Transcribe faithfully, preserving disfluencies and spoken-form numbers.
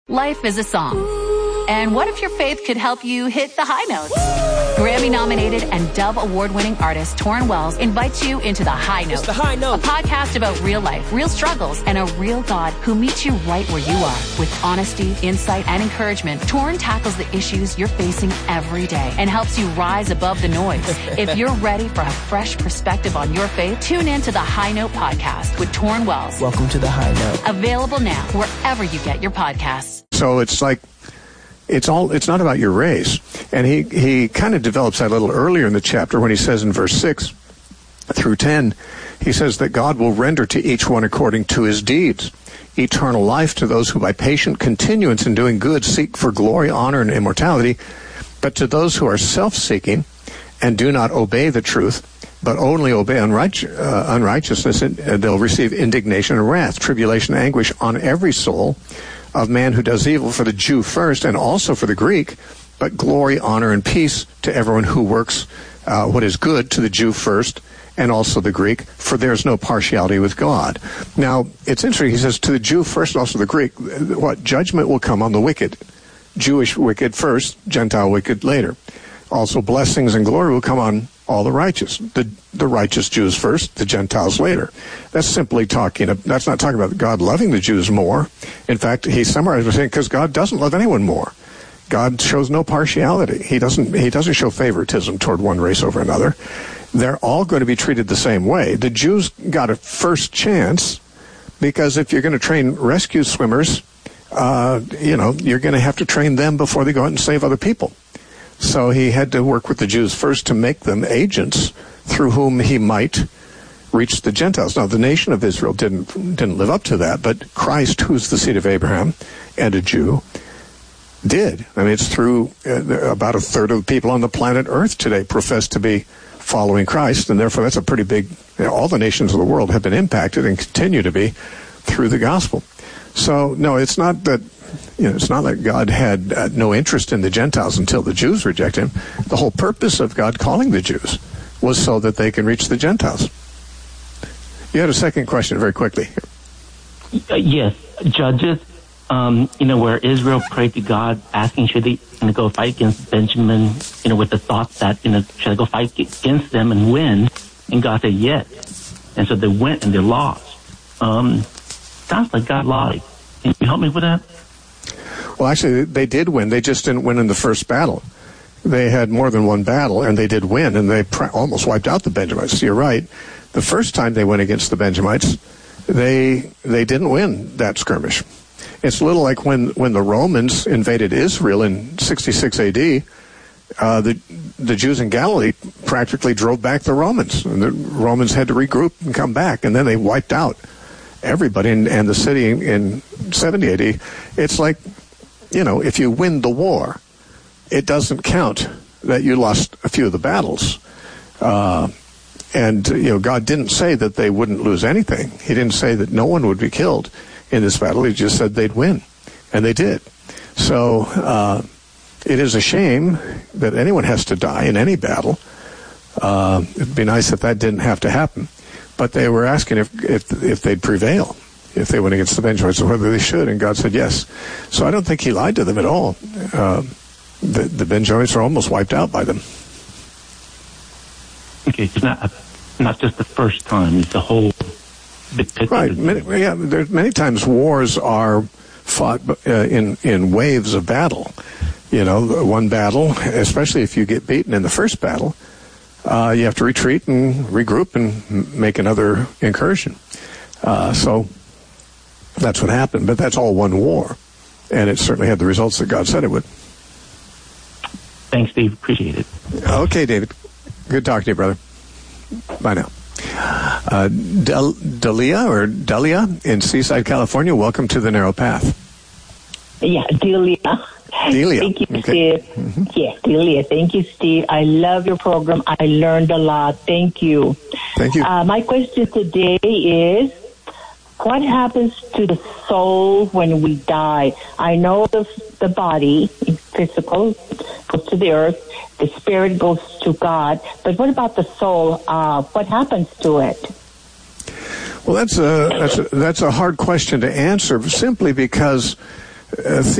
Life is a song. And what if your faith could help you hit the high notes? Grammy-nominated and Dove Award-winning artist Torrin Wells invites you into The High Note. It's The High Note. A podcast about real life, real struggles, and a real God who meets you right where you are. With honesty, insight, and encouragement, Torrin tackles the issues you're facing every day and helps you rise above the noise. If you're ready for a fresh perspective on your faith, tune in to The High Note podcast with Torrin Wells. Welcome to The High Note. Available now wherever you get your podcasts. So it's like, it's all, it's not about your race. And he, he kind of develops that a little earlier in the chapter when he says in verse six through ten, he says that God will render to each one according to his deeds, eternal life to those who by patient continuance in doing good seek for glory, honor, and immortality. But to those who are self-seeking and do not obey the truth, but only obey unright- uh, unrighteousness, uh, they'll receive indignation and wrath, tribulation, anguish on every soul of man who does evil, for the Jew first and also for the Greek, but glory, honor, and peace to everyone who works uh, what is good, to the Jew first and also the Greek, for there's no partiality with God. Now, it's interesting, he says, to the Jew first and also the Greek, what? Judgment will come on the wicked. Jewish wicked first, Gentile wicked later. Also, blessings and glory will come on all the righteous. The the righteous Jews first, the Gentiles later. That's simply talking, that's not talking about God loving the Jews more. In fact, he summarized by saying, because God doesn't love anyone more. God shows no partiality. He doesn't, he doesn't show favoritism toward one race over another. They're all going to be treated the same way. The Jews got a first chance because if you're going to train rescue swimmers, uh, you know, you're going to have to train them before they go out and save other people. So he had to work with the Jews first to make them agents through whom he might reach the Gentiles. Now, the nation of Israel didn't didn't live up to that, but Christ, who's the seed of Abraham and a Jew, did. I mean, it's through uh, about a third of the people on the planet Earth today profess to be following Christ, and therefore that's a pretty big, you know, all the nations of the world have been impacted and continue to be through the gospel. So, no, it's not that, you know, it's not like God had uh, no interest in the Gentiles until the Jews rejected him. The whole purpose of God calling the Jews was so that they can reach the Gentiles. You had a second question very quickly. Uh, yes, Judges, um, you know, where Israel prayed to God asking should they, you know, go fight against Benjamin, you know, with the thought that, you know, should I go fight against them and win? And God said yes. And so they went and they lost. Um, sounds like God lied. Can you help me with that? Well, actually, they did win. They just didn't win in the first battle. They had more than one battle, and they did win, and they pr- almost wiped out the Benjamites. You're right. The first time they went against the Benjamites, they they didn't win that skirmish. It's a little like when, when the Romans invaded Israel in sixty-six A D, uh, the the Jews in Galilee practically drove back the Romans, and the Romans had to regroup and come back, and then they wiped out everybody and, and the city in, in seventy A D. It's like, you know, if you win the war, it doesn't count that you lost a few of the battles. Uh, and, you know, God didn't say that they wouldn't lose anything. He didn't say that no one would be killed in this battle. He just said they'd win. And they did. So uh, it is a shame that anyone has to die in any battle. Uh, it'd be nice if that didn't have to happen. But they were asking if if, if they'd prevail, if they went against the Benjamites, or whether they should, and God said yes. So I don't think he lied to them at all. Uh, the, the Benjamites are almost wiped out by them. Okay, it's not not just the first time; it's the whole big picture. Right. Many, yeah. There's many times wars are fought uh, in in waves of battle. You know, one battle, especially if you get beaten in the first battle, uh, you have to retreat and regroup and make another incursion. Uh, so that's what happened. But that's all one war, and it certainly had the results that God said it would. Thanks, Steve. Appreciate it. Okay, David. Good talking to you, brother. Bye now. Uh, Del- Delia or Delia in Seaside, California. Welcome to the Narrow Path. Yeah, Delia. Delia. Thank you, okay. Steve. Mm-hmm. Yes, Delia. Thank you, Steve. I love your program. I learned a lot. Thank you. Thank you. Uh, my question today is, what happens to the soul when we die? I know the the body, physical, goes to the earth. The spirit goes to God. But what about the soul? Uh, what happens to it? Well, that's a that's a, that's a hard question to answer, simply because uh,